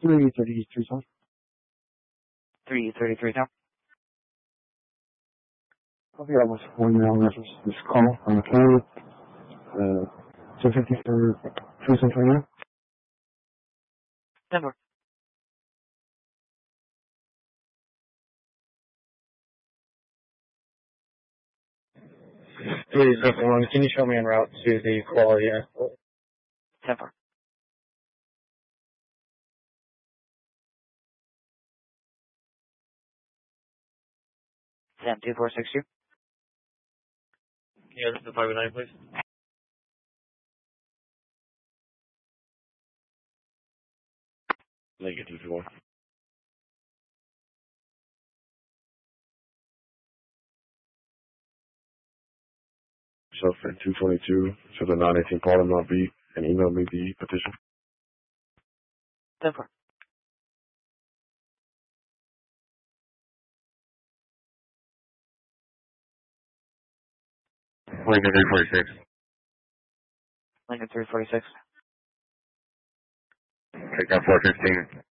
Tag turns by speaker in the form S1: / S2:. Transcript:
S1: 333 Tom.
S2: 333 Tom.
S1: Copy, I was one this call from the county. 250 for Tucson right now.
S2: Denver.
S3: Please, everyone, can you show me en route to the quality airport?
S2: Denver. Sam 2462.
S3: Yeah, this is the 509, please.
S4: Negative 221. Suspect 222 to the 918 Parliament B and email me the petition.
S2: Denver.
S4: Lincoln 346.
S2: Lincoln 346.
S4: Take out 415.